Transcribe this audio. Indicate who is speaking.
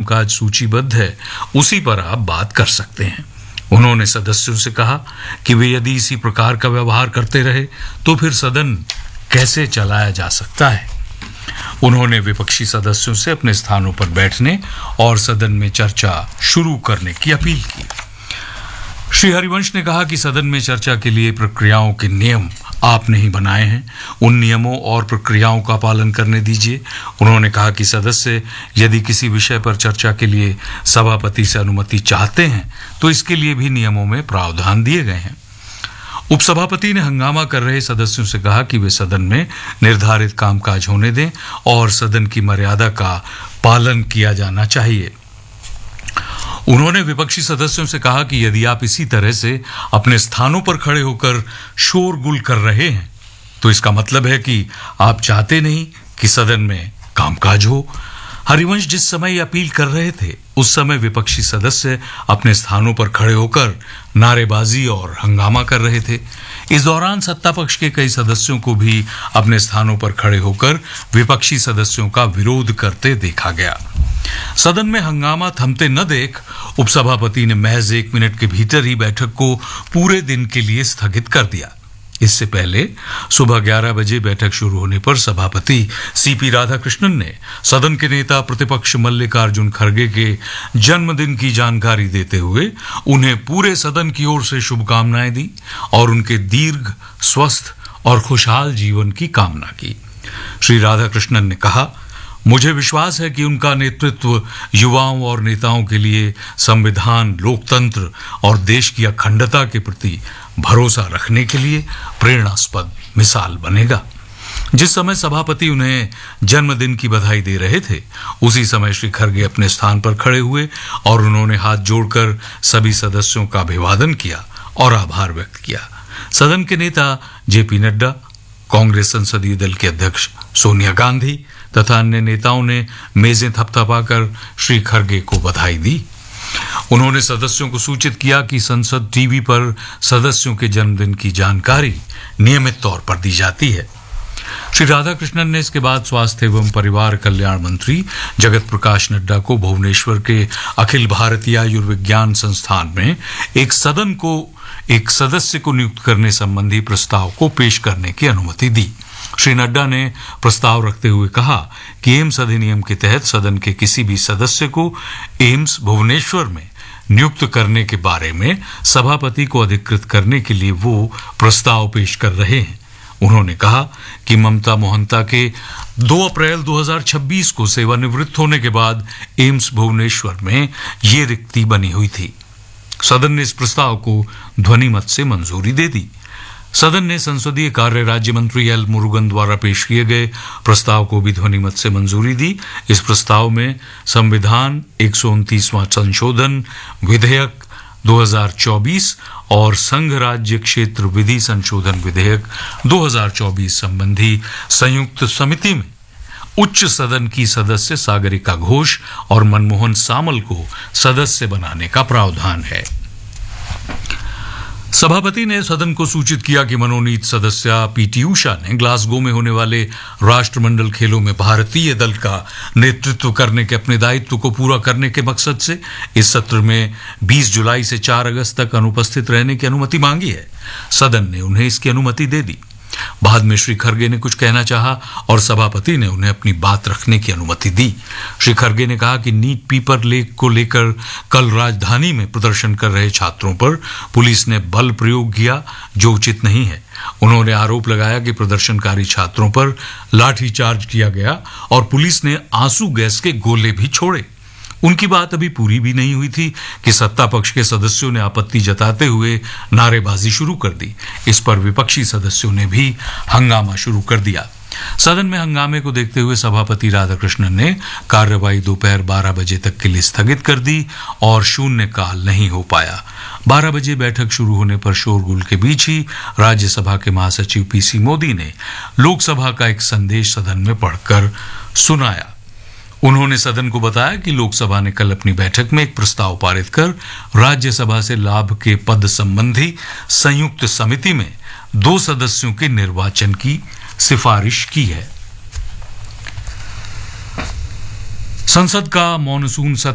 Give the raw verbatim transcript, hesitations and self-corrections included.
Speaker 1: कामकाज सूचीबद्ध है उसी पर आप बात कर सकते हैं। उन्होंने सदस्यों से कहा कि वे यदि इसी प्रकार का व्यवहार करते रहे तो फिर सदन कैसे चलाया जा सकता है। उन्होंने विपक्षी सदस्यों से अपने स्थानों पर बैठने और सदन में चर्चा शुरू करने की अपील की। श्री हरिवंश ने कहा कि सदन में चर्चा के लिए प्रक्रियाओं के नियम आपने ही बनाए हैं, उन नियमों और प्रक्रियाओं का पालन करने दीजिए। उन्होंने कहा कि सदस्य यदि किसी विषय पर चर्चा के लिए सभापति से अनुमति चाहते हैं तो इसके लिए भी नियमों में प्रावधान दिए गए हैं। उपसभापति ने हंगामा कर रहे सदस्यों से कहा कि वे सदन में निर्धारित कामकाज होने दें और सदन की मर्यादा का पालन किया जाना चाहिए। उन्होंने विपक्षी सदस्यों से कहा कि यदि आप इसी तरह से अपने स्थानों पर खड़े होकर शोरगुल कर रहे हैं तो इसका मतलब है कि आप चाहते नहीं कि सदन में कामकाज हो। हरिवंश जिस समय अपील कर रहे थे उस समय विपक्षी सदस्य अपने स्थानों पर खड़े होकर नारेबाजी और हंगामा कर रहे थे। इस दौरान सत्ता पक्ष के कई सदस्यों को भी अपने स्थानों पर खड़े होकर विपक्षी सदस्यों का विरोध करते देखा गया। सदन में हंगामा थमते न देख उपसभापति ने महज एक मिनट के भीतर ही बैठक को पूरे दिन के लिए स्थगित कर दिया। इससे पहले सुबह ग्यारह बजे बैठक शुरू होने पर सभापति सीपी राधाकृष्णन ने सदन के नेता प्रतिपक्ष मल्लिकार्जुन खड़गे के जन्मदिन की जानकारी देते हुए उन्हें पूरे सदन की ओर से शुभकामनाएं दी और उनके दीर्घ, स्वस्थ और खुशहाल जीवन की कामना की। श्री राधाकृष्णन ने कहा, मुझे विश्वास है कि उनका नेतृत्व युवाओं और नेताओं के लिए संविधान, लोकतंत्र और देश की अखंडता के प्रति भरोसा रखने के लिए प्रेरणास्पद मिसाल बनेगा। जिस समय सभापति उन्हें जन्मदिन की बधाई दे रहे थे उसी समय श्री खड़गे अपने स्थान पर खड़े हुए और उन्होंने हाथ जोड़कर सभी सदस्यों का अभिवादन किया और आभार व्यक्त किया। सदन के नेता जेपी नड्डा, कांग्रेस संसदीय दल के अध्यक्ष सोनिया गांधी तथा अन्य नेताओं ने मेजें थपथपाकर श्री खड़गे को बधाई दी। उन्होंने सदस्यों को सूचित किया कि संसद टीवी पर सदस्यों के जन्मदिन की जानकारी नियमित तौर पर दी जाती है। श्री राधाकृष्णन ने इसके बाद स्वास्थ्य एवं परिवार कल्याण मंत्री जगत प्रकाश नड्डा को भुवनेश्वर के अखिल भारतीय आयुर्विज्ञान संस्थान में एक सदन को एक सदस्य को नियुक्त करने संबंधी प्रस्ताव को पेश करने की अनुमति दी। श्री नड्डा ने प्रस्ताव रखते हुए कहा कि एम्स अधिनियम के तहत सदन के किसी भी सदस्य को एम्स भुवनेश्वर में नियुक्त करने के बारे में सभापति को अधिकृत करने के लिए वो प्रस्ताव पेश कर रहे हैं। उन्होंने कहा कि ममता मोहंता के दो अप्रैल दो हज़ार छब्बीस को सेवानिवृत्त होने के बाद एम्स भुवनेश्वर में ये रिक्ति बनी हुई थी। सदन ने इस प्रस्ताव को ध्वनिमत से मंजूरी दे दी। सदन ने संसदीय कार्य राज्य मंत्री एल मुरुगन द्वारा पेश किए गए प्रस्ताव को भी ध्वनिमत से मंजूरी दी। इस प्रस्ताव में संविधान एक सौ उनतीसवां संशोधन विधेयक दो हज़ार चौबीस और संघ राज्य क्षेत्र विधि संशोधन विधेयक दो हज़ार चौबीस संबंधी संयुक्त समिति में उच्च सदन की सदस्य सागरिका घोष और मनमोहन सामल को सदस्य बनाने का प्रावधान है। सभापति ने सदन को सूचित किया कि मनोनीत सदस्य पीटी उषा ने ग्लासगो में होने वाले राष्ट्रमंडल खेलों में भारतीय दल का नेतृत्व करने के अपने दायित्व को पूरा करने के मकसद से इस सत्र में बीस जुलाई से चार अगस्त तक अनुपस्थित रहने की अनुमति मांगी है। सदन ने उन्हें इसकी अनुमति दे दी। बाद में श्री खड़गे ने कुछ कहना चाहा और सभापति ने उन्हें अपनी बात रखने की अनुमति दी। श्री खड़गे ने कहा कि नीट पेपर लीक को लेकर कल राजधानी में प्रदर्शन कर रहे छात्रों पर पुलिस ने बल प्रयोग किया जो उचित नहीं है। उन्होंने आरोप लगाया कि प्रदर्शनकारी छात्रों पर लाठीचार्ज किया गया और पुलिस ने आंसू गैस के गोले भी छोड़े। उनकी बात अभी पूरी भी नहीं हुई थी कि सत्ता पक्ष के सदस्यों ने आपत्ति जताते हुए नारेबाजी शुरू कर दी। इस पर विपक्षी सदस्यों ने भी हंगामा शुरू कर दिया। सदन में हंगामे को देखते हुए सभापति राधाकृष्णन ने कार्यवाही दोपहर बारह बजे तक के लिए स्थगित कर दी और शून्यकाल नहीं हो पाया। बारह बजे बैठक शुरू होने पर शोरगुल के बीच ही राज्यसभा के महासचिव पीसी मोदी ने लोकसभा का एक संदेश सदन में पढ़कर सुनाया। उन्होंने सदन को बताया कि लोकसभा ने कल अपनी बैठक में एक प्रस्ताव पारित कर राज्यसभा से लाभ के पद संबंधी संयुक्त समिति में दो सदस्यों के निर्वाचन की सिफारिश की है। संसद का मॉनसून सत्र